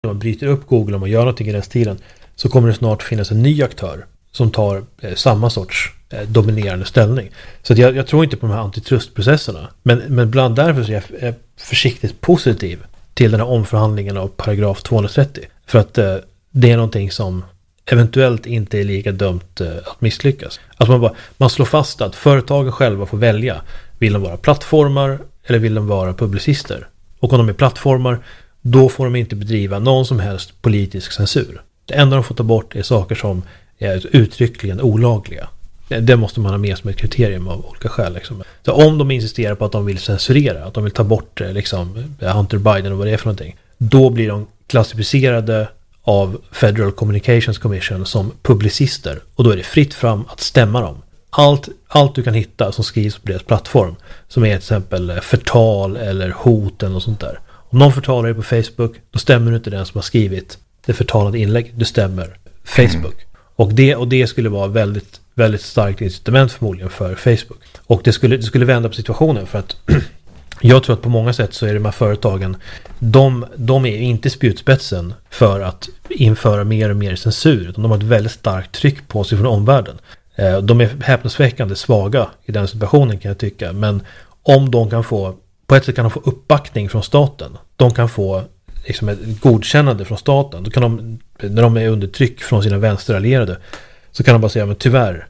när man bryter upp Google och man gör någonting i den stilen, så kommer det snart finnas en ny aktör som tar samma sorts dominerande ställning. Så att jag tror inte på de här antitrustprocesserna. Men bland därför så är jag försiktigt positiv till den här omförhandlingen av paragraf 230. För att det är någonting som eventuellt inte är lika dömt att misslyckas. Alltså man slår fast att företagen själva får välja. Vill de vara plattformar eller vill de vara publicister? Och om de är plattformar, då får de inte bedriva någon som helst politisk censur. Det enda de får ta bort är saker som är uttryckligen olagliga. Det måste man ha med som ett kriterium av olika skäl. Liksom. Så om de insisterar på att de vill censurera, att de vill ta bort liksom, Hunter Biden och vad det är för någonting, då blir de klassificerade av Federal Communications Commission som publicister, och då är det fritt fram att stämma dem. Allt du kan hitta som skrivs på deras plattform, som är till exempel förtal eller hot eller något sånt där. Om någon förtalar dig på Facebook, då stämmer du inte den som har skrivit det förtalade inlägg, du stämmer Facebook. Och det skulle vara väldigt, väldigt starkt incitament förmodligen för Facebook. Och det skulle vända på situationen, för att jag tror att på många sätt så är de här företagen, de är inte spjutspetsen för att införa mer och mer censur, utan de har ett väldigt starkt tryck på sig från omvärlden. De är häpnadsväckande svaga i den situationen, kan jag tycka. Men om de kan få, på ett sätt kan de få uppbackning från staten. De kan få liksom ett godkännande från staten. Då kan de, när de är under tryck från sina vänsterallierade, så kan de bara säga, men tyvärr,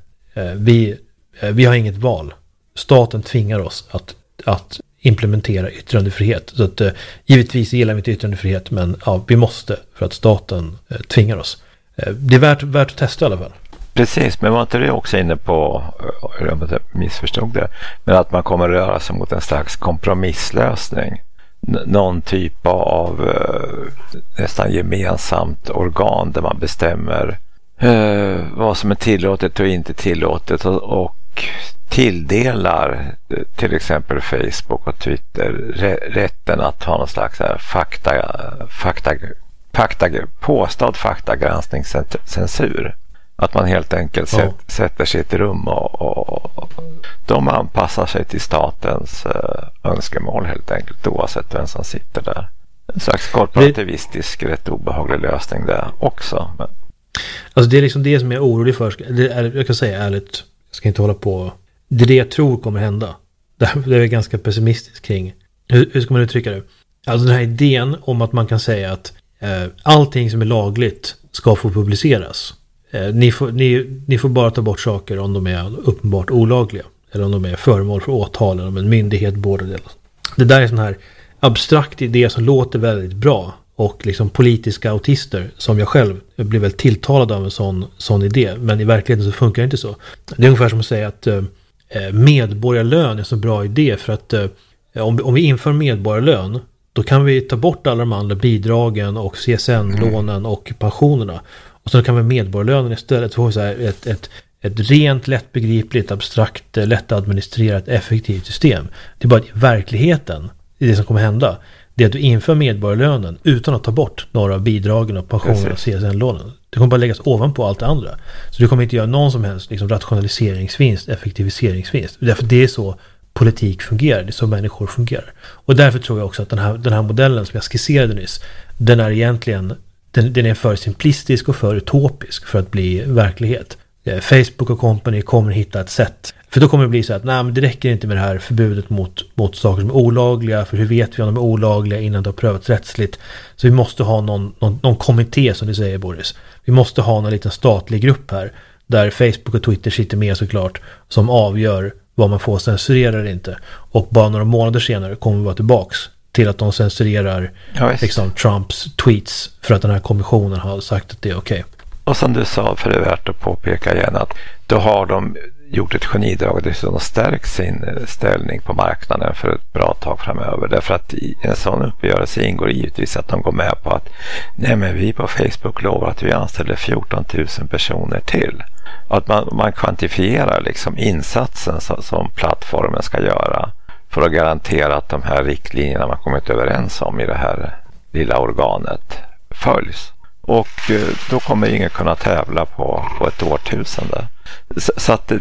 vi har inget val. Staten tvingar oss att implementera yttrandefrihet. Så att givetvis gillar vi inte yttrandefrihet, men ja, vi måste, för att staten tvingar oss. Det är värt att testa i alla fall. Precis, men var inte det också inne på, jag missförstod det, men att man kommer röra sig mot en slags kompromisslösning? Någon typ av nästan gemensamt organ där man bestämmer vad som är tillåtet och inte tillåtet, och tilldelar till exempel Facebook och Twitter rätten att ha någon slags påstådd faktagranskningscensur. Att man helt enkelt sätter sig i ett rum och de anpassar sig till statens önskemål helt enkelt, oavsett vem som sitter där. En slags korporativistisk, rätt obehaglig lösning där också. Men. Alltså det är liksom det som jag är orolig för. Jag kan säga ärligt, jag ska inte hålla på. Det är det jag tror kommer hända. Det är ganska pessimistiskt kring. Hur ska man uttrycka det? Alltså den här idén om att man kan säga att allting som är lagligt ska få publiceras. Ni får bara ta bort saker om de är uppenbart olagliga, eller om de är föremål för åtal, eller om en myndighet borde det. Det där är sån här abstrakt idé som låter väldigt bra, och liksom politiska autister som jag själv blir väl tilltalad av en sån idé, men i verkligheten så funkar det inte så. Det är ungefär som att säga att medborgarlön är en så bra idé, för att om vi inför medborgarlön, då kan vi ta bort alla de andra bidragen och CSN-lånen och pensionerna. Och så kan vi medborgarlönen istället få så här ett rent, lättbegripligt, abstrakt, lättadministrerat, effektivt system. Det är bara verkligheten, det som kommer hända. Det är att du inför medborgarlönen utan att ta bort några av bidragen och pensionerna och CSN-lånen. Det kommer bara läggas ovanpå allt det andra. Så du kommer inte göra någon som helst liksom, rationaliseringsvinst, effektiviseringsvinst. Därför det är så politik fungerar, det är så människor fungerar. Och därför tror jag också att den här modellen som jag skisserade nyss, den är egentligen den är för simplistisk och för utopisk för att bli verklighet. Facebook och company kommer hitta ett sätt. För då kommer det bli så att nej, men det räcker inte med det här förbudet mot saker som är olagliga. För hur vet vi om de är olagliga innan det har prövats rättsligt? Så vi måste ha någon kommitté, som du säger, Boris. Vi måste ha någon liten statlig grupp här, där Facebook och Twitter sitter med såklart, som avgör vad man får censurera eller inte. Och bara några månader senare kommer vi vara tillbaks till att de censurerar liksom, Trumps tweets för att den här kommissionen har sagt att det är okej. Och som du sa, för det är värt att påpeka igen, att då har de gjort ett genidrag och dessutom stärkt sin ställning på marknaden för ett bra tag framöver. Därför att i en sån uppgörelse ingår givetvis att de går med på att nej, men vi på Facebook lovar att vi anställer 14 000 personer till. Och att man kvantifierar liksom insatsen som plattformen ska göra för att garantera att de här riktlinjerna man kommit överens om i det här lilla organet följs. Och då kommer ingen kunna tävla på ett årtusende. Så att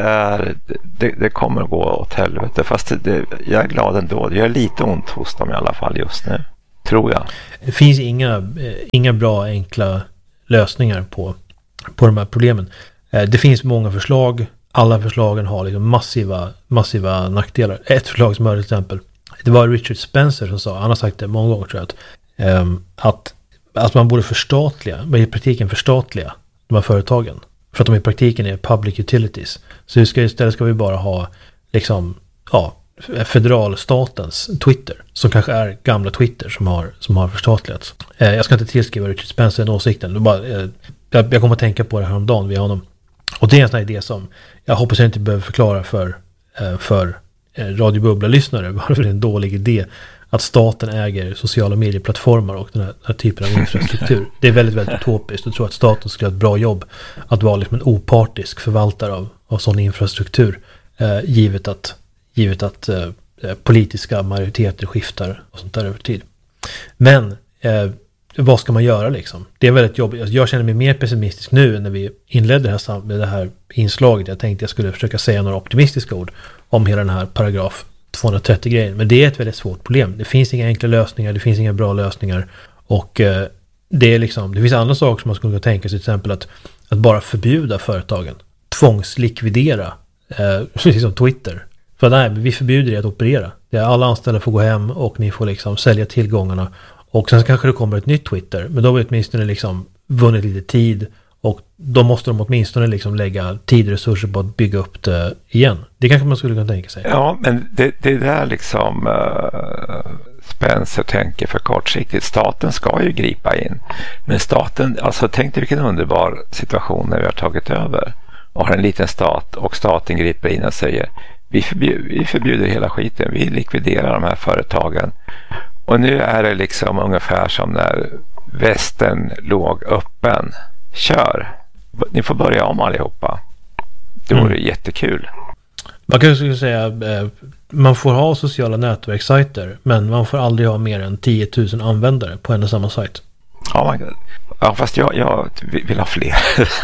det kommer gå åt helvete. Fast jag är glad ändå. Det gör lite ont hos dem i alla fall just nu. tror jag. Det finns inga bra enkla lösningar på de här problemen. Det finns många förslag. Alla förslagen har liksom massiva nackdelar. Ett förslag som var till exempel, det var Richard Spencer som sa, han har sagt det många gånger tror jag, att man borde i praktiken förstatliga de här företagen. För att de i praktiken är public utilities. Så istället ska vi bara ha liksom, federalstatens Twitter, som kanske är gamla Twitter som har förstatligats. Jag ska inte tillskriva Richard Spencer den åsikten. Jag kommer att tänka på det här om dagen via honom. Och det är en sån här idé som jag hoppas jag inte behöver förklara för Radio Bubbla-lyssnare varför det är en dålig idé att staten äger sociala medieplattformar och den här typen av infrastruktur. Det är väldigt, väldigt utopiskt. Jag tror att staten skulle ha ett bra jobb att vara liksom en opartisk förvaltare av sån infrastruktur, givet att politiska majoriteter skiftar och sånt där över tid. Men vad ska man göra liksom? Det är väldigt jobbigt. Jag känner mig mer pessimistisk nu när vi inledde det här inslaget. Jag tänkte jag skulle försöka säga några optimistiska ord om hela den här paragraf 230-grejen. Men det är ett väldigt svårt problem. Det finns inga enkla lösningar, det finns inga bra lösningar. Och det finns andra saker som man skulle kunna tänka sig, till exempel att bara förbjuda företagen. Tvångslikvidera, precis som Twitter. För nej, vi förbjuder det att operera. Alla anställda får gå hem och ni får liksom sälja tillgångarna. Och sen kanske det kommer ett nytt Twitter. Men då har vi åtminstone liksom vunnit lite tid. Och då måste de åtminstone liksom lägga tid och resurser på att bygga upp det igen. Det kanske man skulle kunna tänka sig. Ja, men det är där liksom Spencer tänker för kortsiktigt. Staten ska ju gripa in. Men staten, alltså tänk dig vilken underbar situation när vi har tagit över. Och har en liten stat och staten griper in och säger vi förbjuder hela skiten. Vi likviderar de här företagen. Och nu är det liksom ungefär som när västen låg öppen. Kör. Ni får börja om allihopa. Det vore jättekul. Man kan ju säga man får ha sociala nätverkssajter, men man får aldrig ha mer än 10 000 användare på en och samma sajt. Ja, fast jag vill ha fler.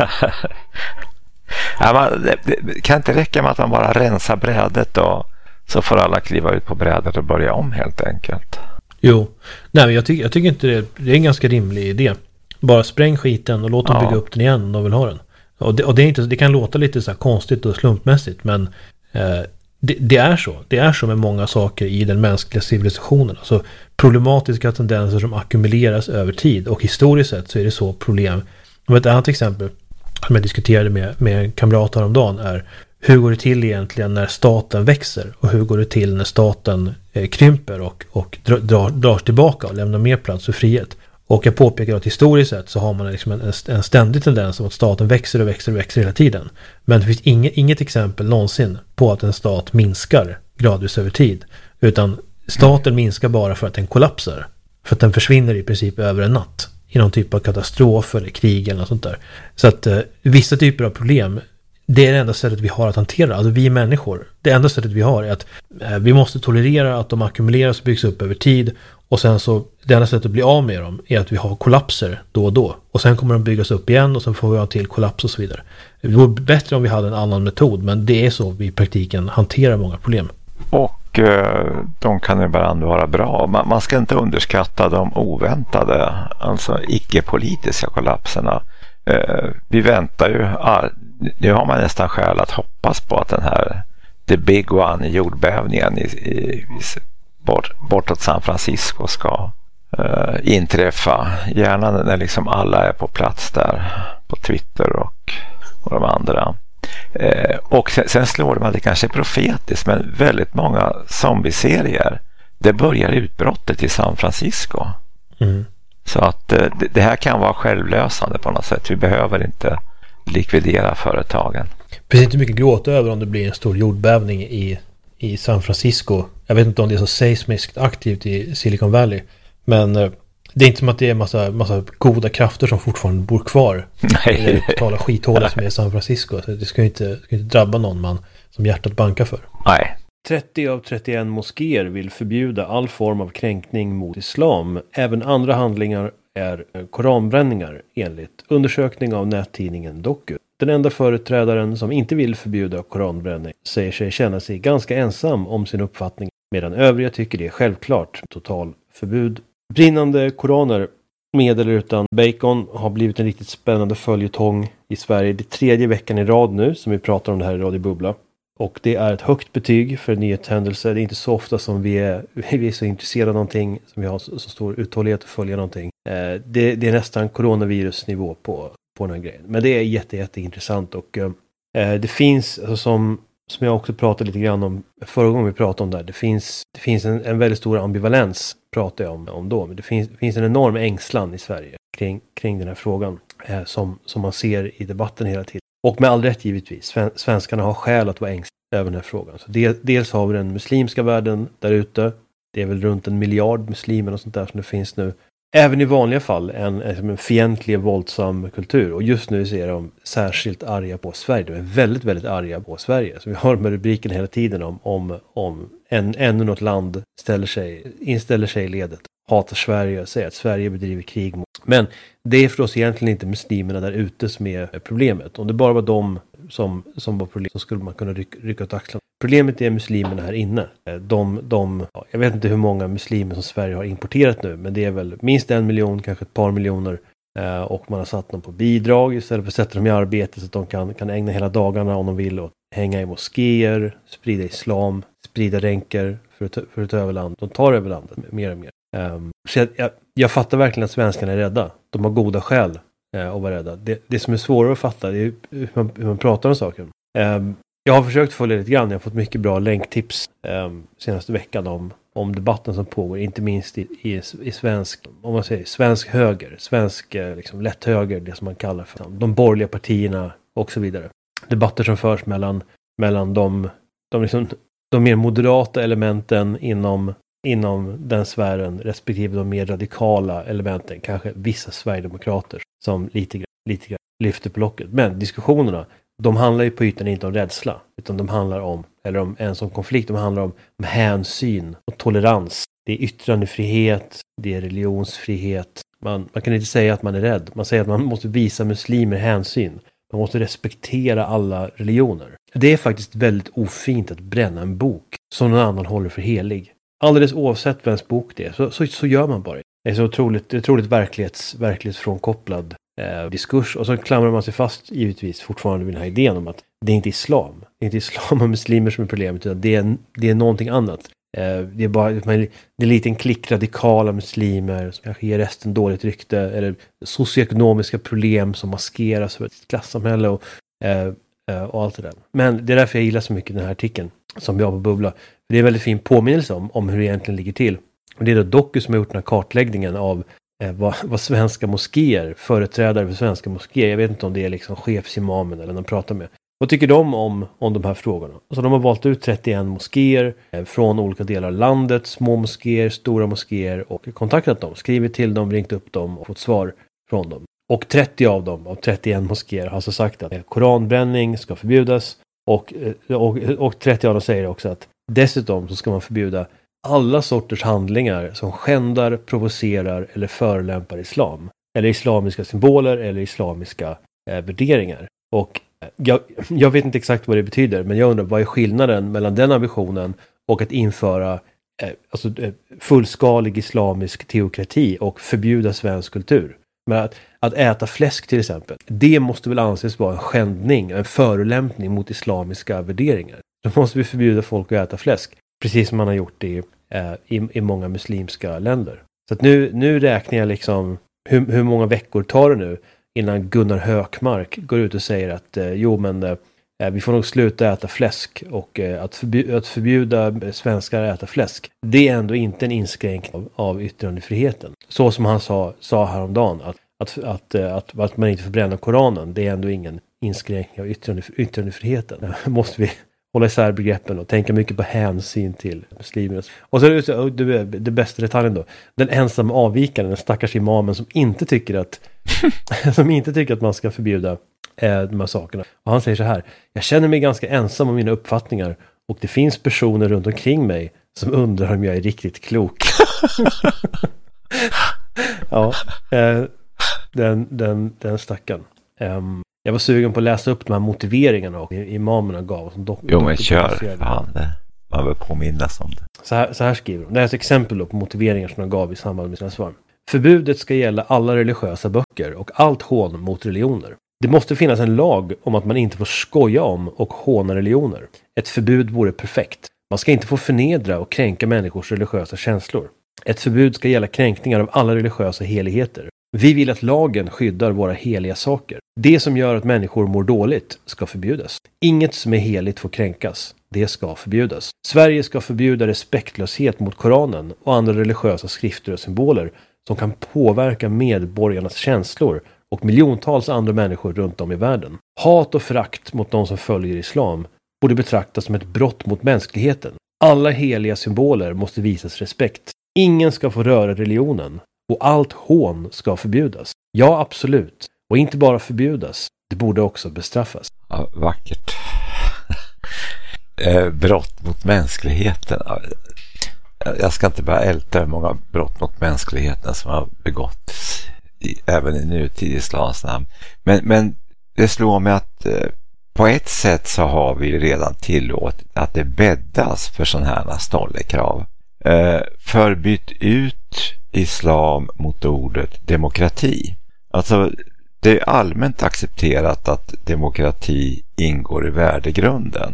Det kan inte räcka med att man bara rensar brädet och så får alla kliva ut på brädet och börja om helt enkelt. Jo, nej men jag tycker inte det är en ganska rimlig idé. Bara spräng skiten och låt dem bygga upp den igen om de vill ha den. Och det kan låta lite så här konstigt och slumpmässigt, men det är så. Det är så med många saker i den mänskliga civilisationen. Alltså problematiska tendenser som ackumuleras över tid. Och historiskt sett så är det så problem. Och ett annat exempel som jag diskuterade med en kamrat häromdagen är: hur går det till egentligen när staten växer? Och hur går det till när staten krymper och drar tillbaka och lämnar mer plats för frihet? Och jag påpekar att historiskt sett så har man liksom en ständig tendens om att staten växer och växer hela tiden. Men det finns inget exempel någonsin på att en stat minskar gradvis över tid. Utan staten minskar bara för att den kollapsar. För att den försvinner i princip över en natt. I någon typ av katastrof eller krig eller något sånt där. Så att vissa typer av problem, det är det enda sättet vi har att hantera. Alltså vi människor. Det enda sättet vi har är att vi måste tolerera att de ackumuleras och byggs upp över tid. Och sen så, det enda sättet att bli av med dem är att vi har kollapser då och då. Och sen kommer de byggas upp igen och sen får vi ha till kollaps och så vidare. Det vore bättre om vi hade en annan metod, men det är så vi i praktiken hanterar många problem. Och de kan ibland vara bra. Man ska inte underskatta de oväntade, alltså icke-politiska kollapserna. Vi väntar ju, nu har man nästan skäl att hoppas på att den här the big one, jordbävningen bortåt San Francisco ska inträffa. Gärna när liksom alla är på plats där på Twitter och de andra. Och sen slår det man, det kanske är profetiskt, men väldigt många zombieserier, det börjar utbrottet i San Francisco. Så att det här kan vara självlösande på något sätt. Vi behöver inte likvidera företagen. Det finns inte mycket gråta över om det blir en stor jordbävning i San Francisco. Jag vet inte om det är så seismiskt aktivt i Silicon Valley. Men det är inte som att det är massa goda krafter som fortfarande bor kvar. Nej. I det totala skithålet som är i San Francisco. Så det ska inte drabba någon man som hjärtat bankar för. Nej. 30 av 31 moskéer vill förbjuda all form av kränkning mot islam. Även andra handlingar är koranbränningar enligt undersökning av nättidningen Doku. Den enda företrädaren som inte vill förbjuda koranbränning säger sig känna sig ganska ensam om sin uppfattning, medan övriga tycker det är självklart. Totalförbud Brinnande koraner med eller utan bacon har blivit en riktigt spännande följetong i Sverige. Det är 3:e veckan i rad nu som vi pratar om det här i Radio Bubbla. Och det är ett högt betyg för en nyhetshändelse. Det är inte så ofta som vi är så intresserade av någonting, som vi har så stor uthållighet att följa någonting. Det är nästan coronavirusnivå på den här grejen. Men det är jätteintressant och det finns, alltså, som jag också pratade lite grann om förra gången vi pratade om det här. Det finns en väldigt stor ambivalens, pratar jag om då. Men det finns en enorm ängslan i Sverige kring den här frågan som man ser i debatten hela tiden. Och med all rätt givetvis. Svenskarna har skäl att vara ängsliga över den här frågan. Så dels har vi den muslimska världen där ute. Det är väl runt 1 miljard muslimer och sånt där som det finns nu. Även i vanliga fall en fientlig, våldsam kultur. Och just nu ser de särskilt arga på Sverige. De är väldigt, väldigt arga på Sverige. Så vi har med rubriken hela tiden om ännu något land inställer sig i ledet. Hatar Sverige och säger att Sverige bedriver krig mot. Men det är förstås egentligen inte muslimerna där ute som är problemet. Om det bara var de som var problem, så skulle man kunna rycka åt axlarna. Problemet är muslimerna här inne. Jag vet inte hur många muslimer som Sverige har importerat nu, men det är väl minst 1 miljon, kanske ett par miljoner. Och man har satt dem på bidrag istället för att sätta dem i arbete så att de kan ägna hela dagarna om de vill och hänga i moskéer, sprida islam, sprida ränker för att ta över landet. De tar över landet mer och mer. Så jag fattar verkligen att svenskarna är rädda. De har goda skäl att vara rädda. Det som är svårare att fatta är hur man pratar om saken. Jag har försökt följa lite grann. Jag har fått mycket bra länktips senaste veckan om debatten som pågår. Inte minst i svensk, om man säger svensk höger. Svensk liksom lätt höger, det som man kallar för de borgerliga partierna och så vidare. Debatter som förs mellan de mer moderata elementen inom den sfären respektive de mer radikala elementen, kanske vissa sverigedemokrater som lite grann lyfter på locket. Men diskussionerna, de handlar ju på ytan inte om rädsla, utan de handlar om ens om konflikt, de handlar om hänsyn och tolerans. Det är yttrandefrihet, det är religionsfrihet. Man kan inte säga att man är rädd. Man säger att man måste visa muslimer hänsyn. Man måste respektera alla religioner. Det är faktiskt väldigt ofint att bränna en bok som någon annan håller för helig. Alldeles oavsett vems bok det är, så gör man bara. Det är så otroligt verklighetsfrånkopplad diskurs. Och så klamrar man sig fast givetvis fortfarande vid den här idén om att det är inte islam. Det är inte islam och muslimer som är problemet, utan det är någonting annat. Det är en liten klick radikala muslimer som kanske ger resten dåligt rykte, eller socioekonomiska problem som maskeras för ett klassamhälle och allt det där. Men det är därför jag gillar så mycket den här artikeln som vi har på Bubbla. För det är en väldigt fin påminnelse om hur det egentligen ligger till. Och det är då Doku som har gjort den här kartläggningen av vad svenska moskéer, företrädare för svenska moskéer, jag vet inte om det är liksom chefsimamen eller de pratar med. Vad tycker de om de här frågorna? Så de har valt ut 31 moskéer från olika delar av landet, små moskéer, stora moskéer, och kontaktat dem, skrivit till dem, ringt upp dem och fått svar från dem. Och 30 av dem, av 31 moskéer, har så sagt att koranbränning ska förbjudas. Och 30 av dem säger också att dessutom så ska man förbjuda alla sorters handlingar som skändar, provocerar eller förolämpar islam. Eller islamiska symboler eller islamiska värderingar. Och jag vet inte exakt vad det betyder, men jag undrar, vad är skillnaden mellan den ambitionen och att införa fullskalig islamisk teokrati och förbjuda svensk kultur? Men att äta fläsk till exempel, det måste väl anses vara en skändning, en förolämpning mot islamiska värderingar. Då måste vi förbjuda folk att äta fläsk, precis som man har gjort i många muslimska länder. Så att nu räknar jag liksom hur många veckor tar det nu innan Gunnar Hökmark går ut och säger att vi får nog sluta äta fläsk, och att förbjuda svenskar att äta fläsk, det är ändå inte en inskränkning av yttrandefriheten. Så som han sa häromdagen, att man inte får bränna Koranen, det är ändå ingen inskränkning av yttrandefriheten. Måste vi hålla isär begreppen och tänka mycket på hänsyn till muslimer. Och så är det bästa detaljen då. Den ensamma avvikaren, den stackars imamen som inte tycker att man ska förbjuda de här sakerna. Och han säger så här: jag känner mig ganska ensam om mina uppfattningar, och det finns personer runt omkring mig som undrar om jag är riktigt klok. Ja, den stackaren. Jag var sugen på att läsa upp de här motiveringarna och imamerna gav. Jo, men kör fan det. man vill påminnas om det. Så här skriver de. Det är ett exempel då på motiveringar som de gav i samband med sina svar. Förbudet ska gälla alla religiösa böcker och allt hån mot religioner. Det måste finnas en lag om att man inte får skoja om och håna religioner. Ett förbud vore perfekt. Man ska inte få förnedra och kränka människors religiösa känslor. Ett förbud ska gälla kränkningar av alla religiösa heligheter. Vi vill att lagen skyddar våra heliga saker. Det som gör att människor mår dåligt ska förbjudas. Inget som är heligt får kränkas. Det ska förbjudas. Sverige ska förbjuda respektlöshet mot Koranen och andra religiösa skrifter och symboler som kan påverka medborgarnas känslor och miljontals andra människor runt om i världen. Hat och förakt mot de som följer islam borde betraktas som ett brott mot mänskligheten. Alla heliga symboler måste visas respekt. Ingen ska få röra religionen och allt hån ska förbjudas. Ja, absolut. Och inte bara förbjudas, det borde också bestraffas. Ja, vackert. Brott mot mänskligheten. Jag ska inte bara älta hur många brott mot mänskligheten som har begåtts även i nutid islams namn. Men det slår mig att på ett sätt så har vi redan tillåtit att det bäddas för sådana här stollekrav. Förbytt ut islam mot ordet demokrati. Alltså det är allmänt accepterat att demokrati ingår i värdegrunden.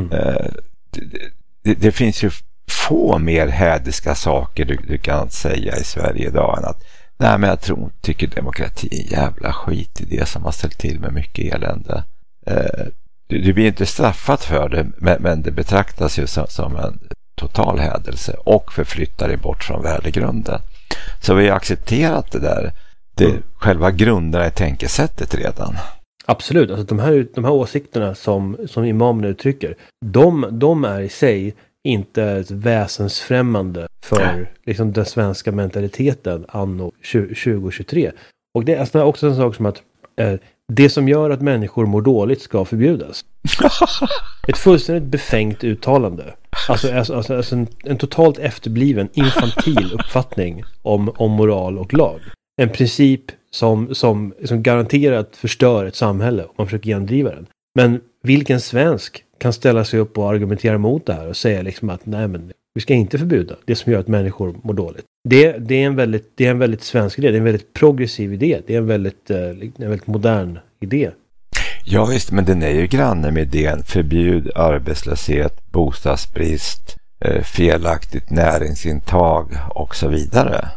Det finns ju få mer hädiska saker du kan säga i Sverige idag än att nej, men jag tycker demokrati är en jävla skit i det som har ställt till med mycket elände. Du blir inte straffat för det, men det betraktas ju som en total hädelse och förflyttar dig bort från värdegrunden. Så vi har accepterat det där. Själva grunderna i tänkesättet redan. Absolut, alltså de här åsikterna som imamen uttrycker, de är i sig inte ett väsensfrämmande för liksom den svenska mentaliteten anno 2023. Och det är också en sak som att det som gör att människor mår dåligt ska förbjudas. Ett fullständigt befängt uttalande. Alltså en totalt efterbliven, infantil uppfattning om moral och lag. En princip som garanterat förstör ett samhälle om man försöker genomdriva den. Men vilken svensk kan ställa sig upp och argumentera mot det här och säga liksom att nej, men vi ska inte förbjuda det som gör att människor mår dåligt. Det är en väldigt svensk idé, det är en väldigt progressiv idé, det är en väldigt modern idé. Ja visst, men den är ju granne med idén förbjud arbetslöshet, bostadsbrist, felaktigt näringsintag och så vidare.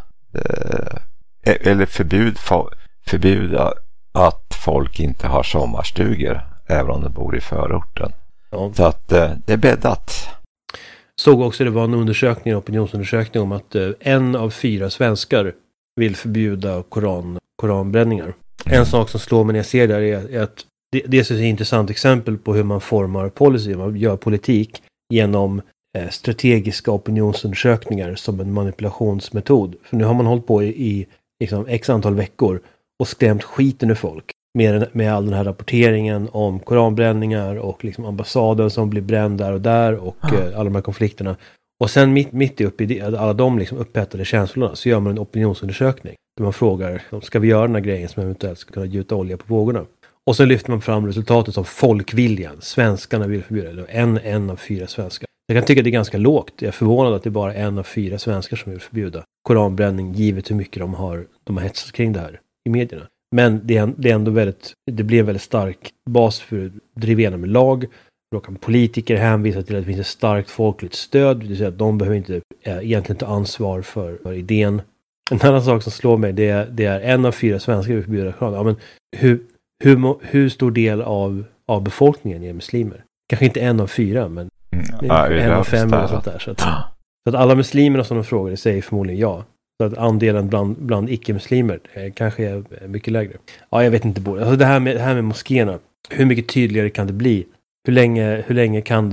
Eller förbjuda att folk inte har sommarstugor även om de bor i förorten. Ja. Så att det är bäddat. Såg också det var en opinionsundersökning om att 1 av 4 svenskar vill förbjuda koranbränningar. En sak som slår mig när jag ser det är att det är ett intressant exempel på hur man formar policy, man gör politik genom strategiska opinionsundersökningar som en manipulationsmetod. För nu har man hållit på i liksom x antal veckor och skrämt skiten ur folk med all den här rapporteringen om koranbränningar och liksom ambassaden som blir bränd där och där och alla de här konflikterna. Och sen mitt uppe i alla de liksom upphettade känslorna så gör man en opinionsundersökning där man frågar, ska vi göra den här grejen som eventuellt ska kunna gjuta olja på vågorna? Och sen lyfter man fram resultatet som folkviljan. Svenskarna vill förbjuda det. En av 4 svenskar. Jag kan tycka att det är ganska lågt. Jag är förvånad att det är bara 1 av 4 svenskar som vill förbjuda koranbränning givet hur mycket de har hetsat kring det här i medierna. Men det är ändå det blir en väldigt stark bas för att driva igenom en lag. Då kan politiker hänvisa till att det finns ett starkt folkligt stöd. Det vill säga att de behöver inte egentligen ta ansvar för idén. En annan sak som slår mig det är 1 av 4 svenskar vill förbjuda koran. Ja, men hur stor del av befolkningen är muslimer? Kanske inte 1 av 4, men 1 av 5 eller sånt där. Så att alla muslimer som de frågar säger förmodligen ja. Så att andelen bland icke-muslimer kanske är mycket lägre. Ja, jag vet inte. Alltså det här med moskéerna. Hur mycket tydligare kan det bli? Hur länge kan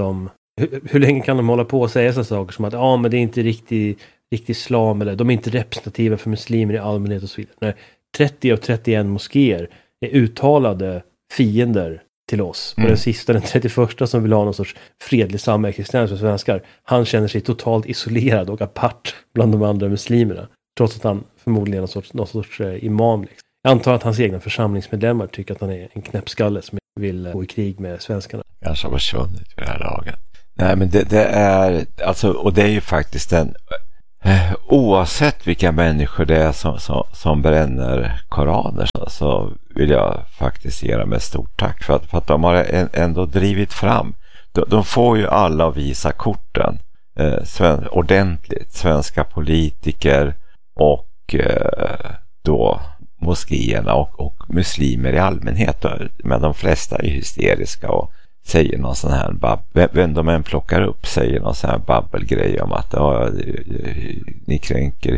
de hålla på och säga så saker som att men det är inte riktigt islam eller de är inte representativa för muslimer i allmänhet och så vidare. När 30 av 31 moskéer är uttalade fiender till oss. Och den sista, den 31 som vill ha någon sorts fredlig samexistens med svenskar, han känner sig totalt isolerad och apart bland de andra muslimerna. Trots att han förmodligen är någon sorts imam. Liksom. Jag antar att hans egna församlingsmedlemmar tycker att han är en knäppskalle som vill gå i krig med svenskarna. Kanske har försvunnit vid det här laget. Nej, men det är alltså, och det är ju faktiskt oavsett vilka människor det är som bränner koraner, så vill jag faktiskt ge dem ett stort tack för att de har ändå drivit fram. De får ju alla visa korten ordentligt, svenska politiker och då moskéerna och muslimer i allmänhet, men de flesta är hysteriska och säger någon sån här vem de än plockar upp säger någon sån här babbelgrej om att ni kränker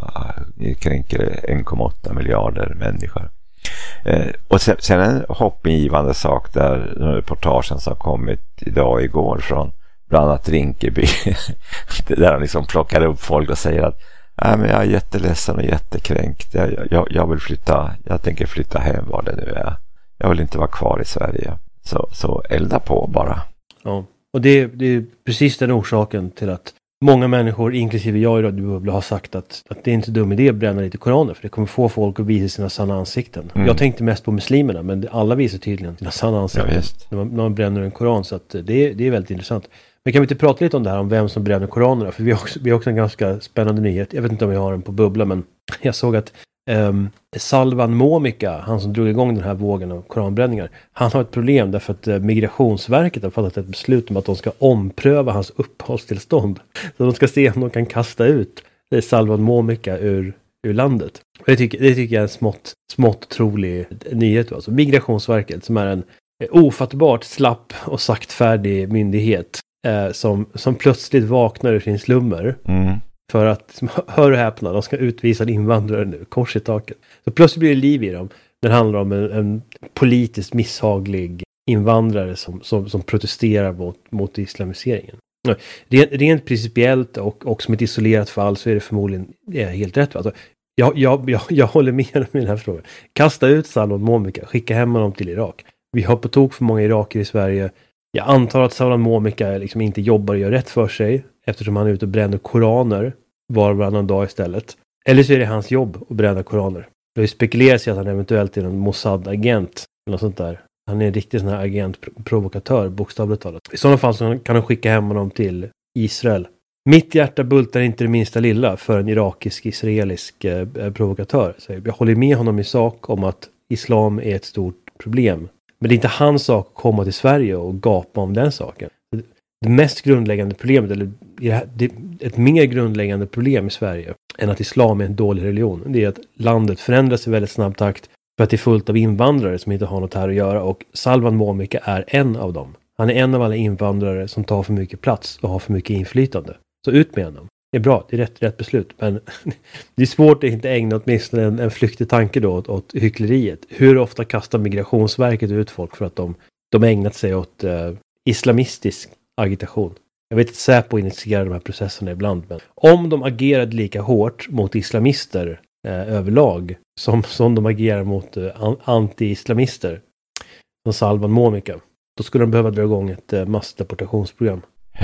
1,8 miljarder människor. Och sen en hoppingivande sak där reportagen som kommit idag och igår från bland annat Rinkeby där de liksom plockar upp folk och säger att men jag är jätteledsen och jättekränkt. Jag vill flytta, jag tänker flytta hem var det nu är. Jag vill inte vara kvar i Sverige. Så elda på bara. Ja, och det är precis den orsaken till att många människor, inklusive jag i Radio Bubbla, har sagt att det är inte dum idé att bränna lite koraner, för det kommer få folk att visa sina sanna ansikten. Jag tänkte mest på muslimerna, men alla visar tydligen sina sanna ansikten när man bränner en koran, så att det är väldigt intressant. Men kan vi inte prata lite om det här, om vem som bränner koranerna? För vi har också en ganska spännande nyhet. Jag vet inte om jag har den på Bubbla, men jag såg att Salvan Momika, han som drog igång den här vågen av koranbränningar, han har ett problem därför att Migrationsverket har fattat ett beslut om att de ska ompröva hans uppehållstillstånd. Så de ska se om de kan kasta ut Salvan Momika ur landet. Det tycker jag är en smått otrolig nyhet. Alltså Migrationsverket, som är en ofattbart slapp och saktfärdig myndighet som plötsligt vaknar ur sin slummer. För att, hör och häpna, de ska utvisa en invandrare nu, kors i taket. Så plötsligt blir det liv i dem. Det handlar om en politiskt misshaglig invandrare som protesterar mot islamiseringen. Rent principiellt och som ett isolerat fall så är det förmodligen helt rätt. Alltså, jag håller med om den här frågan. Kasta ut Salvan Momika, skicka hem honom till Irak. Vi har på tok för många iraker i Sverige. Jag antar att Salvan Momika liksom inte jobbar och gör rätt för sig, eftersom han är ute och bränner koraner var och varannan dag istället. Eller så är det hans jobb att bränna koraner. Det har ju spekulerats i att han eventuellt är en Mossad-agent eller något sånt där. Han är en riktig sån här agent-provokatör, bokstavligt talat. I sådana fall så kan de skicka hem honom till Israel. Mitt hjärta bultar inte det minsta lilla för en irakisk-israelisk provokatör. Så jag håller med honom i sak om att islam är ett stort problem. Men det är inte hans sak att komma till Sverige och gapa om den saken. Det mest grundläggande problemet, eller ett mer grundläggande problem i Sverige än att islam är en dålig religion, det är att landet förändras i väldigt snabb takt för att det är fullt av invandrare som inte har något här att göra, och Salvan Momika är en av dem. Han är en av alla invandrare som tar för mycket plats och har för mycket inflytande. Så ut med honom. Det är bra, det är rätt beslut, men det är svårt att inte ägna åtminstone en flyktig tanke då åt hyckleriet. Hur ofta kastar Migrationsverket ut folk för att de ägnat sig åt islamistisk agitation? Jag vet att Säpo initierar de här processerna ibland, men om de agerade lika hårt mot islamister överlag som de agerar mot anti-islamister som Salvan Momika, då skulle de behöva dra igång ett massdeportationsprogram.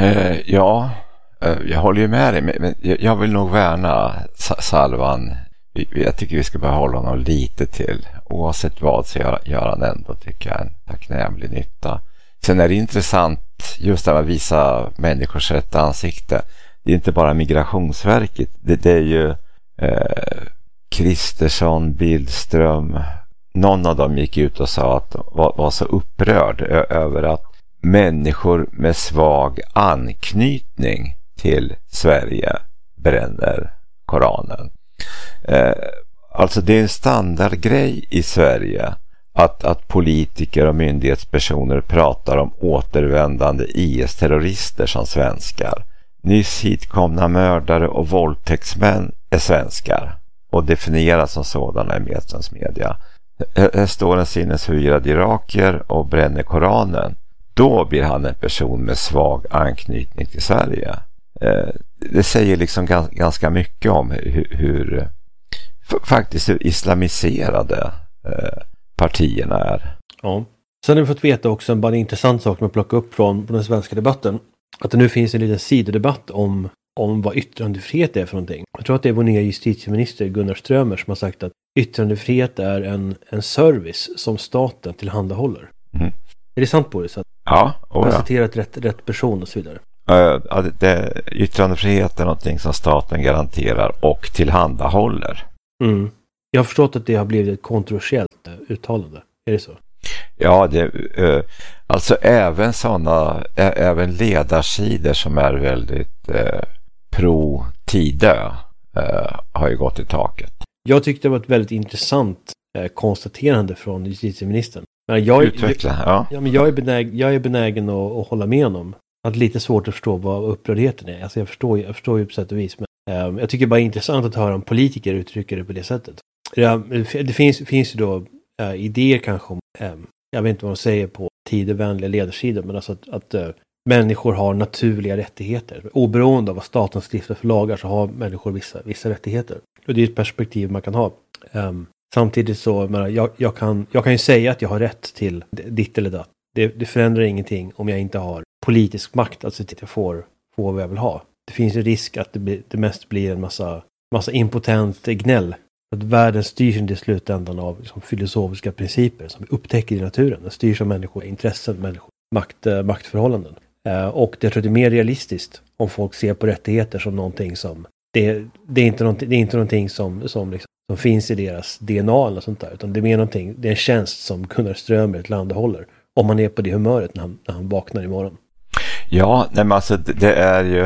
Ja, jag håller ju med dig, men jag vill nog värna Salvan. Jag tycker vi ska behålla honom lite till. Oavsett vad så gör han ändå, tycker jag, en tacknämlig nytta. Sen är det intressant just att visa människors rätta ansikte. Det är inte bara Migrationsverket. Det är ju Kristersson, Billström. Någon av dem gick ut och sa att var så upprörd över att människor med svag anknytning till Sverige bränner Koranen. Alltså det är en standardgrej i Sverige att politiker och myndighetspersoner pratar om återvändande IS-terrorister som svenskar. Nyss hitkomna mördare och våldtäktsmän är svenskar och definieras som sådana i media. Här står en sinnesförvirrad iraker och bränner Koranen. Då blir han en person med svag anknytning till Sverige. Det säger liksom ganska mycket om hur faktiskt hur islamiserade partierna är. Ja. Sen har vi fått veta också bara en intressant sak med att plocka upp från den svenska debatten. Att det nu finns en liten sidodebatt om vad yttrandefrihet är för någonting. Jag tror att det är vår nya justitieminister Gunnar Strömmer som har sagt att yttrandefrihet är en service som staten tillhandahåller. Är det sant, Boris? Ja, och jag citerat rätt person och så vidare. Yttrandefrihet är någonting som staten garanterar och tillhandahåller. Mm. Jag har förstått att det har blivit ett kontroversiellt uttalande. Är det så? Ja, alltså även ledarsidor som är väldigt pro Tidö har ju gått i taket. Jag tyckte det var ett väldigt intressant konstaterande från justitieministern. Men jag är benägen att hålla med honom. Att lite svårt att förstå vad upprördheten är. Alltså jag förstår ju på sätt och vis. Men jag tycker bara det är intressant att höra en politiker uttrycka det på det sättet. Det finns ju då idéer kanske om, jag vet inte vad de säger på tidevänliga ledarsidor, men alltså att människor har naturliga rättigheter. Oberoende av vad staten stiftar för lagar så har människor vissa rättigheter. Och det är ett perspektiv man kan ha. Samtidigt så, jag kan ju säga att jag har rätt till ditt eller datt. Det förändrar ingenting om jag inte har politisk makt att se till att jag får vad jag vill ha. Det finns ju risk att det mest blir en massa impotent gnäll. Att världen styrs i slutändan av liksom, filosofiska principer som vi upptäcker i naturen. Den styrs av människor, intressen, människor, maktförhållanden. Och jag tror att det är mer realistiskt om folk ser på rättigheter som någonting som det är inte någonting som finns i deras DNA eller sånt där, utan det är mer någonting, det är en tjänst som Gunnar Strömberg tillhandahåller om man är på det humöret när han vaknar imorgon. Ja, nej, men alltså det är ju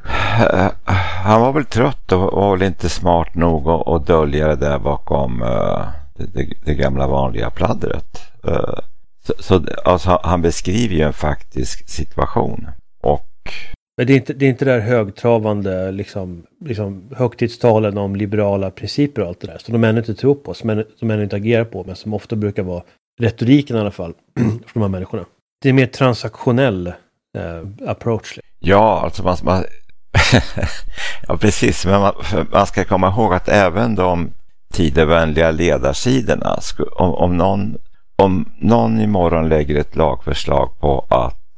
han var väl trött och var väl inte smart nog att dölja det där bakom det gamla vanliga pladdret. Så alltså, han beskriver ju en faktisk situation. Men det är inte där högtravande liksom högtidstalen om liberala principer och allt det där som de ännu inte tror på, som ännu inte agerar på, men som ofta brukar vara retoriken i alla fall för de här människorna. Det är mer transaktionell approach. Ja, alltså man ja, precis, men man ska komma ihåg att även de tidevänliga ledarsidorna, om någon imorgon lägger ett lagförslag på att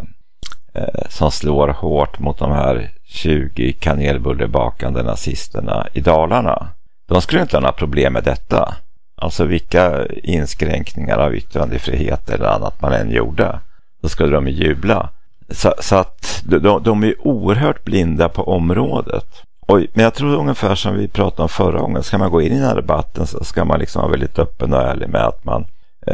som slår hårt mot de här 20 kanelbullebakande nazisterna i Dalarna, de skulle inte ha några problem med detta. Alltså vilka inskränkningar av yttrandefrihet eller annat man än gjorde, då skulle de jubla. Så att de är oerhört blinda på området. Men jag tror ungefär som vi pratade om förra gången, ska man gå in i den här debatten så ska man liksom vara väldigt öppen och ärlig med att man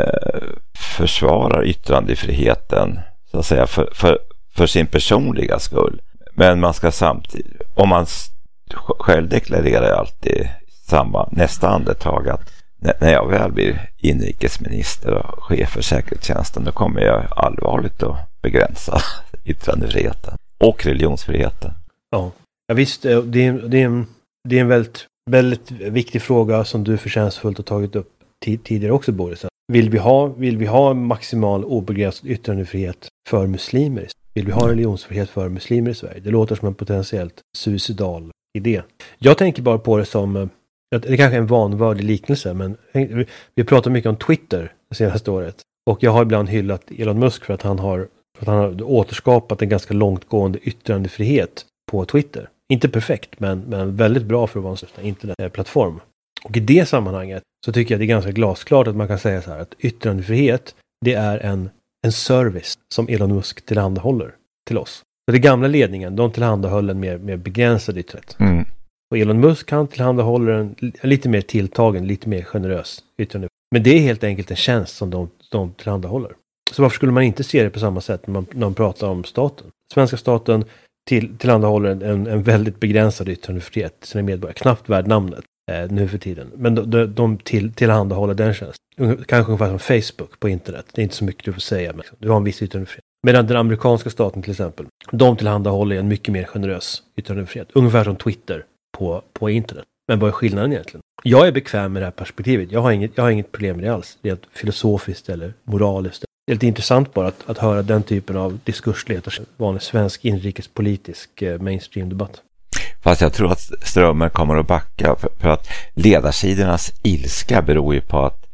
försvarar yttrandefriheten så att säga för sin personliga skull. Men man ska samtidigt, om man själv deklarerar alltid nästa andetag att när jag väl blir inrikesminister och chef för säkerhetstjänsten, då kommer jag allvarligt att begränsa yttrandefriheten och religionsfriheten. Ja, visst, det är en väldigt viktig fråga som du förtjänstfullt har tagit upp tidigare också, Boris. Vill vi ha maximal obegränsad yttrandefrihet för muslimer? Vill vi ha religionsfrihet för muslimer i Sverige? Det låter som en potentiellt suicidal idé. Jag tänker bara på det som, det är kanske en vanvördig liknelse, men vi pratar mycket om Twitter det senaste året. Och jag har ibland hyllat Elon Musk för att han har återskapat en ganska långtgående yttrandefrihet på Twitter. Inte perfekt, men väldigt bra för att vara en största internetplattform. Och i det sammanhanget så tycker jag det är ganska glasklart att man kan säga så här att yttrandefrihet, det är en service som Elon Musk tillhandahåller till oss. Så den gamla ledningen, de tillhandahöll en mer begränsad yttrandefrihet. Mm. Och Elon Musk kan tillhandahåller en lite mer tilltagen, lite mer generös yttrandefrihet. Men det är helt enkelt en tjänst som de tillhandahåller. Så varför skulle man inte se det på samma sätt när man pratar om staten? Svenska staten tillhandahåller en väldigt begränsad yttrandefrihet till sina medborgare. Knappt värd namnet nu för tiden. Men de tillhandahåller den tjänsten. Kanske ungefär som Facebook på internet. Det är inte så mycket du får säga. Men du har en viss yttrandefrihet. Medan den amerikanska staten till exempel, de tillhandahåller en mycket mer generös yttrandefrihet. Ungefär som Twitter på internet. Men vad är skillnaden egentligen? Jag är bekväm med det här perspektivet. Jag har inget problem med det alls. Det är filosofiskt eller moraliskt. Det är lite intressant bara att höra den typen av diskursledare. Vanlig svensk inrikespolitisk mainstream-debatt. Fast jag tror att Strömmer kommer att backa för att ledarsidornas ilska beror ju på att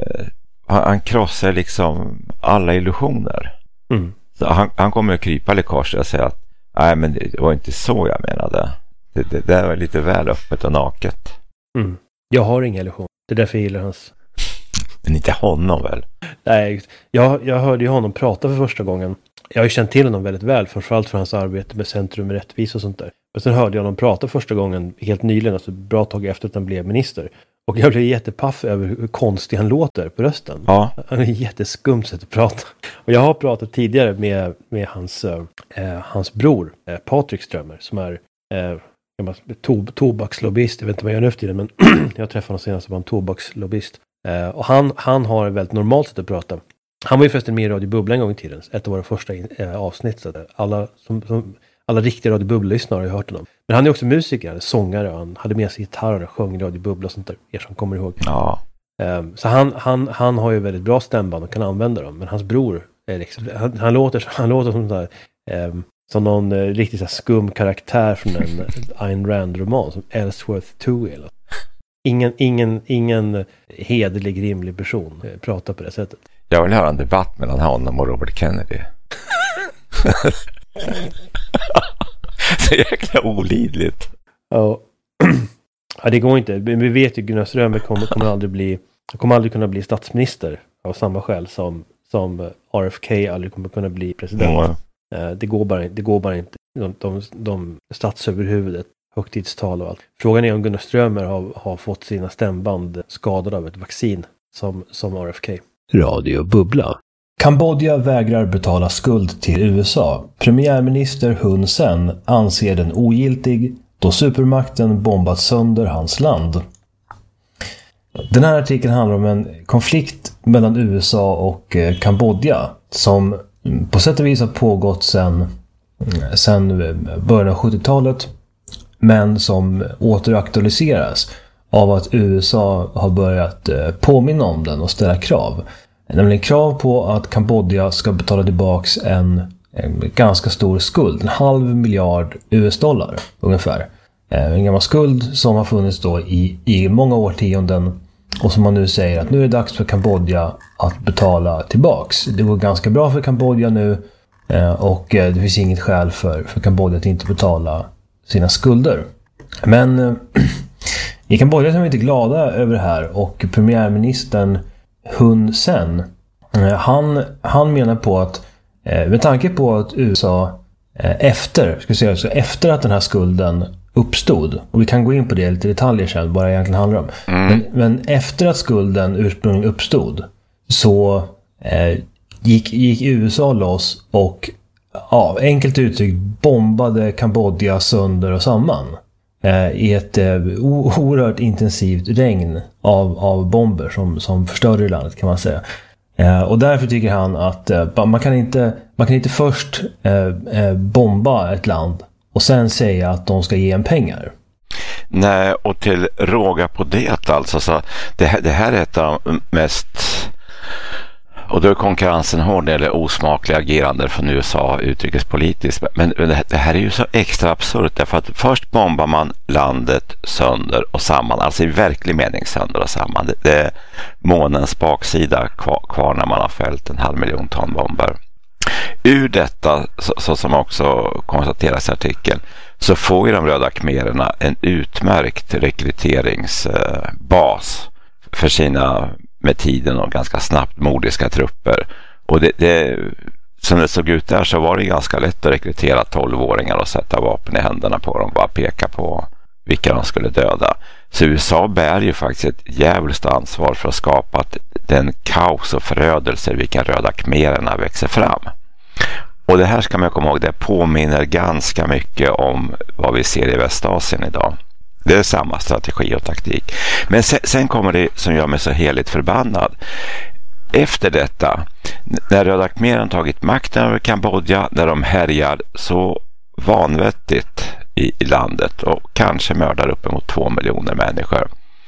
han krossar liksom alla illusioner. Mm. Så han kommer att krypa läckage och säga att nej, men det var inte så jag menade. Det där var lite väl öppet och naket. Mm. Jag har inga illusioner. Det är därför jag gillar hans. Men inte honom väl? Nej, jag hörde ju honom prata för första gången. Jag har ju känt till honom väldigt väl, framförallt för hans arbete med Centrum Rättvisa och sånt där. Men sen hörde jag honom prata första gången helt nyligen, alltså bra tag efter att han blev minister. Och jag blev jättepaff över hur konstig han låter på rösten. Ja. Han är jätteskumt sätt att prata. Och jag har pratat tidigare med hans bror, Patrik Strömmer, som är tobakslobbyist. Jag vet inte vad jag gör nu för tiden, men jag träffade honom senast som var en tobakslobbyist. Och han har ett väldigt normalt sätt att prata. Han var ju förresten med i Radio Bubbla en gång i tiden. Ett av våra första avsnitt. Så alla riktiga Radio Bubbla-lyssnare har ju hört honom. Men han är också musiker, sångare. Han hade med sig gitarr och sjöng Radio Bubbla och sånt där. Er som kommer ihåg. Ja. Så han har ju väldigt bra stämband och kan använda dem. Men hans bror är liksom, han låter som där, som någon riktigt så här skum karaktär från en Ayn Rand-roman som Ellsworth 2 eller. Ingen hederlig, rimlig person pratar på det sättet. Jag vill höra en debatt mellan honom och Robert Kennedy. Så jäkla olidligt. Ja, det går inte. Vi vet ju att Gunnar Strömberg kommer aldrig kunna bli statsminister av samma skäl som RFK aldrig kommer kunna bli president. Det går bara inte. De statsöverhuvudet, högtidstal och allt. Frågan är om Gunnar Strömmer har fått sina stämband skadade av ett vaccin som RFK. Radio Bubbla. Kambodja vägrar betala skuld till USA. Premiärminister Hun Sen anser den ogiltig då supermakten bombat sönder hans land. Den här artikeln handlar om en konflikt mellan USA och Kambodja som på sätt och vis har pågått sedan början av 70-talet men som återaktualiseras av att USA har börjat påminna om den och ställa krav. Nämligen krav på att Kambodja ska betala tillbaks en ganska stor skuld, 500 miljarder US-dollar ungefär. En gammal skuld som har funnits då i många årtionden och som man nu säger att nu är det dags för Kambodja att betala tillbaks. Det går ganska bra för Kambodja nu och det finns inget skäl för Kambodja att inte betala sina skulder. Men i Kambodja är vi inte glada över det här och premiärministern Hun Sen, han menar på att med tanke på att USA efter att den här skulden uppstod, och vi kan gå in på det lite detaljer sen vad det egentligen handlar om, men efter att skulden ursprungligen uppstod så gick USA loss och enkelt uttryckt bombade Kambodja sönder och samman i ett oerhört intensivt regn av bomber som förstörde landet kan man säga. Och därför tycker han att man kan inte först bomba ett land och sen säga att de ska ge en pengar. Nej, och till råga på det alltså, så det här är ett av de mest, och då är konkurrensen hård eller osmakliga agerande från USA utrikespolitiskt, men det här är ju så extra absurt därför att först bombar man landet sönder och samman, alltså i verklig mening sönder och samman. Det är månens baksida kvar när man har fällt 500 miljoner ton bomber. Ur detta, så som också konstateras i artikeln, så får ju de röda khmererna en utmärkt rekryteringsbas för sina med tiden och ganska snabbt modiska trupper. Och det som det såg ut där så var det ganska lätt att rekrytera 12-åringar och sätta vapen i händerna på dem, bara peka på vilka de skulle döda. Så USA bär ju faktiskt ett jävligt ansvar för att skapa den kaos och förödelse vilka röda khmererna växer fram. Och det här ska man komma ihåg, det påminner ganska mycket om vad vi ser i Västasien idag. Det är samma strategi och taktik. Men sen kommer det som gör mig så heligt förbannad. Efter detta, när röda khmererna tagit makten över Kambodja, när de härjar så vanvettigt i landet och kanske mördar uppemot 2 miljoner människor.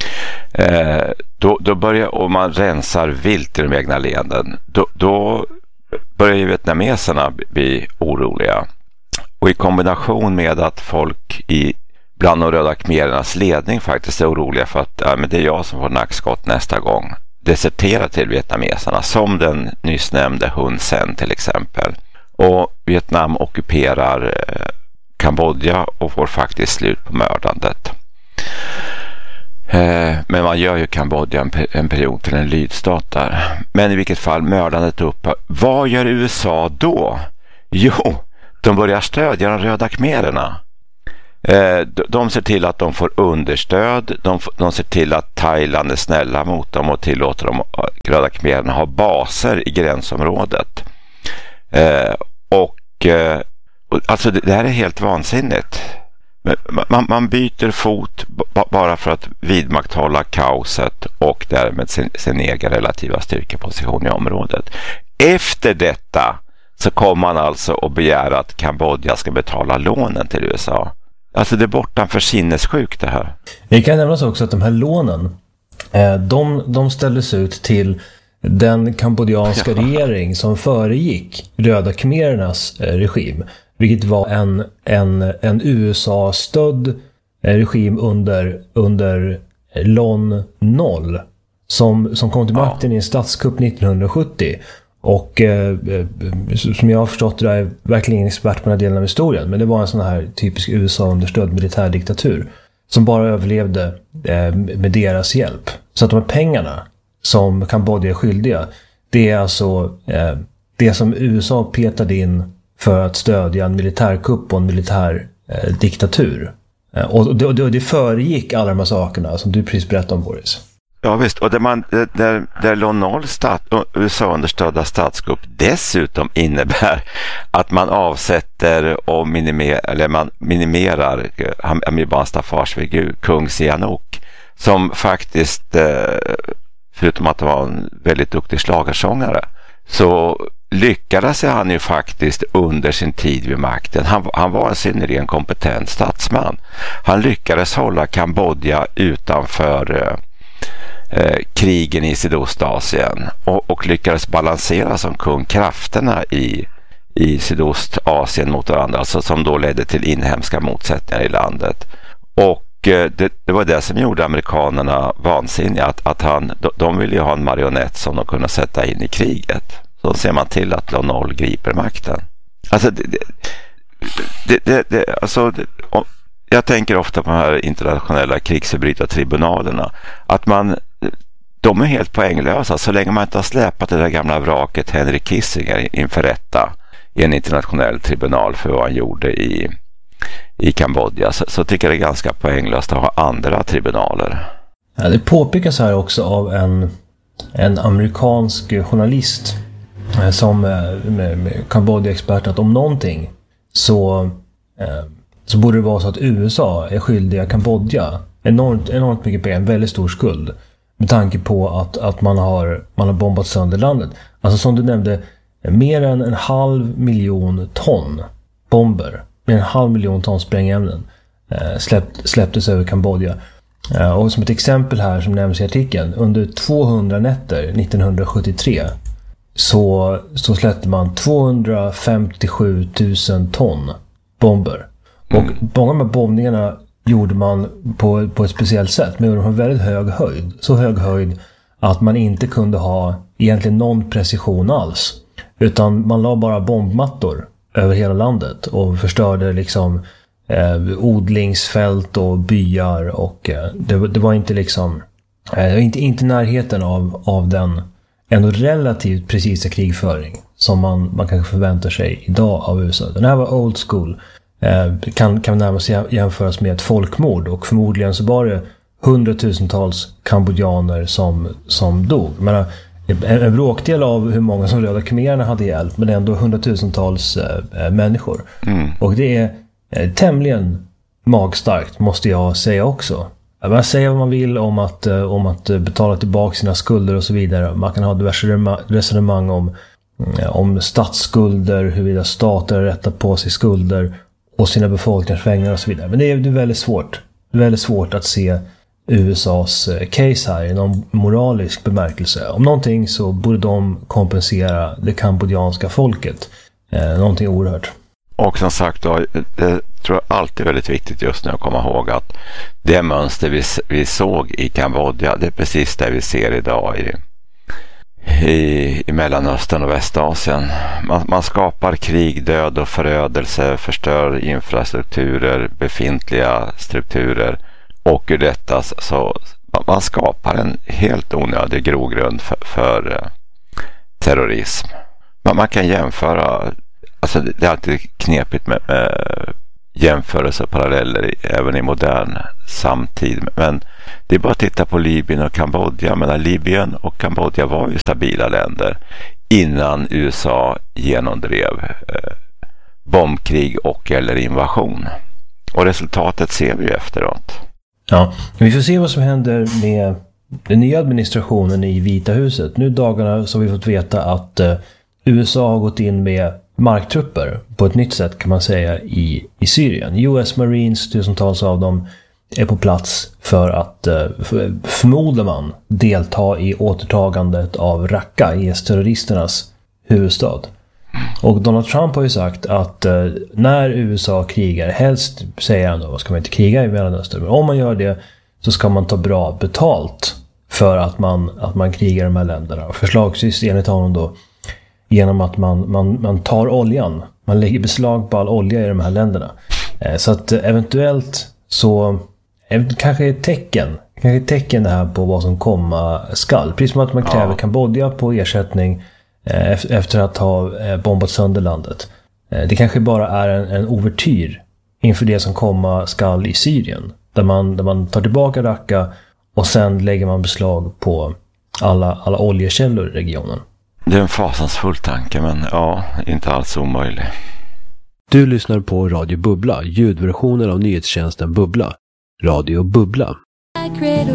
Då börjar, och man rensar vilt i de egna leden, då börjar ju vietnameserna bli oroliga. Och i kombination med att folk bland de röda khmerernas ledning faktiskt är oroliga för att men det är jag som får nackskott nästa gång, desertera till vietnameserna, som den nyss nämnde Hun Sen till exempel. Och Vietnam ockuperar Kambodja och får faktiskt slut på mördandet. Men man gör ju Kambodja en period till en lydstat där. Men i vilket fall, mördandet upphör. Vad gör USA då? Jo, de börjar stödja de röda khmererna. De ser till att de får understöd. De ser till att Thailand är snälla mot dem och tillåter de röda khmererna ha baser i gränsområdet. Alltså det här är helt vansinnigt. Man byter fot bara för att vidmakthålla kaoset och därmed sin egen relativa styrkeposition i området. Efter detta så kommer man alltså att begära att Kambodja ska betala lånen till USA. Alltså det är bortanför sinnessjukt det här. Det kan nämnas också att de här lånen de ställdes ut till den kambodjanska regering som föregick röda khmerernas regim. Vilket var en USA-stödd regim under Lon Nol som kom till makten i en statskupp 1970. Och som jag har förstått det är verkligen ingen expert på den här delen av historien. Men det var en sån här typisk USA-understödd militärdiktatur som bara överlevde med deras hjälp. Så att de här pengarna som Kambodja är skyldiga, det är alltså det som USA petade in för att stödja en militärkupp och en militär diktatur. Och det föregick alla de här sakerna som du precis berättade om, Boris. Ja visst, och där Lon Nol USA-understödda statskupp dessutom innebär att man avsätter och minimerar Amir Ban-Stafars figur, kung Sihanouk, som faktiskt, förutom att han var en väldigt duktig schlagersångare, så lyckades han ju faktiskt under sin tid vid makten. Han var en synnerligen kompetent statsman. Han lyckades hålla Kambodja utanför krigen i Sydostasien och lyckades balansera som kung krafterna i Sydostasien mot varandra, alltså som då ledde till inhemska motsättningar i landet. Och det var det som gjorde amerikanerna vansinniga, att de ville ju ha en marionett som de kunde sätta in i kriget. Så ser man till att Lon Nol griper makten. Alltså jag tänker ofta på de här internationella krigsförbrytartribunalerna, att de är helt poänglösa så länge man inte har släpat det där gamla vraket Henry Kissinger inför rätta i en internationell tribunal för vad han gjorde i Kambodja, så tycker jag det är ganska poänglöst att ha andra tribunaler. Ja, det påpekas här också av en amerikansk journalist som med Kambodja-expert, att om någonting så borde det vara så att USA är skyldiga Kambodja enormt mycket pengar, en väldigt stor skuld, med tanke på att man har bombat sönder landet. Alltså som du nämnde, mer än 500 000 ton bomber, mer än 500 000 ton sprängämnen släpptes över Kambodja. Och som ett exempel här som nämns i artikeln, under 200 nätter 1973 så släppte man 257 000 ton bomber. Och många av de här bombningarna gjorde man på ett speciellt sätt, men gjorde de väldigt hög höjd. Så hög höjd att man inte kunde ha egentligen någon precision alls. Utan man la bara bombmattor över hela landet och förstörde liksom odlingsfält och byar. Och det var inte liksom inte närheten av den ändå relativt precisa krigföring som man kanske förväntar sig idag av USA. Den här var old school. Kan närmast jämföras med ett folkmord, och förmodligen så var det 100 000-tals kambodjaner som dog. Men en bråkdel av hur många som röda khmererna hade hjälp, men ändå 100 000-tals människor. Och det är tämligen magstarkt, måste jag säga också. Man säger vad man vill om att betala tillbaka sina skulder och så vidare. Man kan ha diverse resonemang om statsskulder, huruvida stater har rättat på sig skulder och sina befolkningars vägnar och så vidare. Men det är väldigt svårt. Det är väldigt svårt att se USAs case här i någon moralisk bemärkelse. Om någonting så borde de kompensera det kambodjanska folket. Någonting oerhört. Och som sagt då, det tror jag alltid är väldigt viktigt just nu att komma ihåg att det mönster vi såg i Kambodja, det är precis det vi ser idag i Mellanöstern och Västasien. Man skapar krig, död och förödelse, förstör infrastrukturer, befintliga strukturer, och ur detta så Man skapar en helt onödig grogrund för terrorism. Man kan jämföra, alltså det är alltid knepigt med jämförelser och paralleller även i modern samtid, men det är bara att titta på Libyen och Kambodja. Men Libyen och Kambodja var ju stabila länder innan USA genomdrev bombkrig och eller invasion. Och resultatet ser vi ju efteråt. Ja, vi får se vad som händer med den nya administrationen i Vita huset. Nu dagarna så har vi fått veta att USA har gått in med marktrupper på ett nytt sätt kan man säga i Syrien. US Marines, tusentals av dem, är på plats för att förmodar man delta i återtagandet av Raqqa, IS-terroristernas huvudstad. Och Donald Trump har ju sagt att när USA krigar, helst säger han då, ska man inte kriga i Mellanöstern, men om man gör det så ska man ta bra betalt för att man krigar i de här länderna. Och förslagsvis enligt honom då genom att man tar oljan, man lägger beslag på all olja i de här länderna. Så att eventuellt så kanske ett tecken det här på vad som komma skall. Precis som att man kräver Kambodja på ersättning efter att ha bombat sönder landet. Det kanske bara är en overtyr inför det som komma skall i Syrien. Där man tar tillbaka Raqqa och sen lägger man beslag på alla oljekällor i regionen. Det är en fasansfull tanke, men ja, inte alls omöjlig. Du lyssnar på Radio Bubbla, ljudversionen av nyhetstjänsten Bubbla. Radio Bubbla.